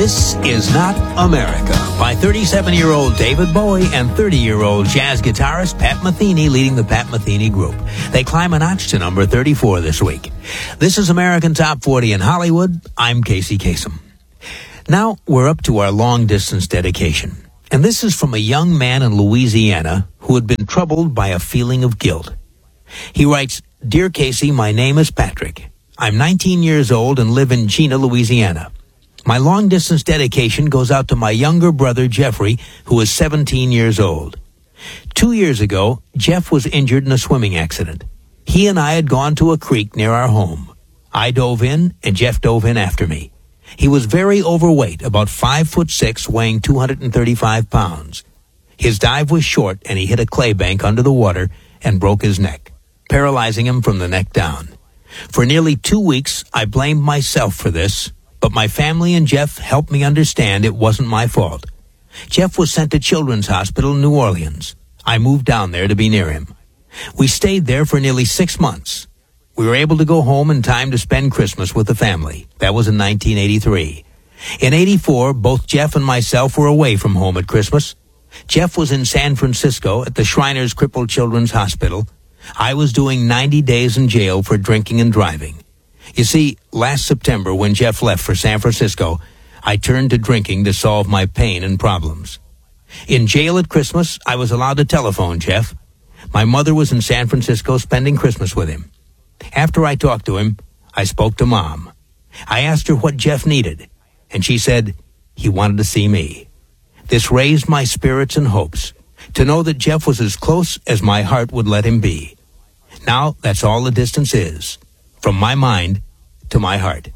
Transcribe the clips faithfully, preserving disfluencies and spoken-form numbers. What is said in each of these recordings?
This Is Not America by thirty-seven-year-old David Bowie and thirty-year-old jazz guitarist Pat Metheny leading the Pat Metheny Group. They climb a notch to number thirty-four this week. This is American Top forty in Hollywood. I'm Casey Kasem. Now we're up to our long-distance dedication. And this is from a young man in Louisiana who had been troubled by a feeling of guilt. He writes, "Dear Casey, my name is Patrick. I'm nineteen years old and live in Chena, Louisiana. My long-distance dedication goes out to my younger brother, Jeffrey, who is seventeen years old. Two years ago, Jeff was injured in a swimming accident. He and I had gone to a creek near our home. I dove in, and Jeff dove in after me. He was very overweight, about five foot six, weighing two hundred thirty-five pounds. His dive was short, and he hit a clay bank under the water and broke his neck, paralyzing him from the neck down. For nearly two weeks, I blamed myself for this, but my family and Jeff helped me understand it wasn't my fault. Jeff was sent to Children's Hospital in New Orleans. I moved down there to be near him. We stayed there for nearly six months. We were able to go home in time to spend Christmas with the family. That was in nineteen eighty-three. In eighty-four, both Jeff and myself were away from home at Christmas. Jeff was in San Francisco at the Shriners Crippled Children's Hospital. I was doing ninety days in jail for drinking and driving. You see, last September when Jeff left for San Francisco, I turned to drinking to solve my pain and problems. In jail at Christmas, I was allowed to telephone Jeff. My mother was in San Francisco spending Christmas with him. After I talked to him, I spoke to Mom. I asked her what Jeff needed, and she said he wanted to see me. This raised my spirits and hopes, to know that Jeff was as close as my heart would let him be. Now that's all the distance is, from my mind to my heart.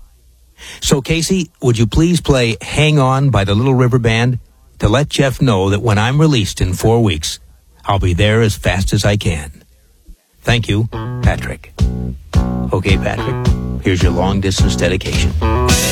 So, Casey, would you please play Hang On by the Little River Band to let Jeff know that when I'm released in four weeks, I'll be there as fast as I can. Thank you, Patrick." Okay, Patrick, here's your long-distance dedication.